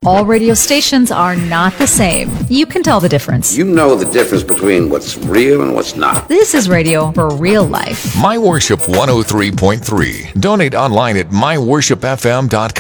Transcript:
All radio stations are not the same. You can tell the difference. You know the difference between what's real and what's not. This is radio for real life. My Worship 103.3. Donate online at myworshipfm.com.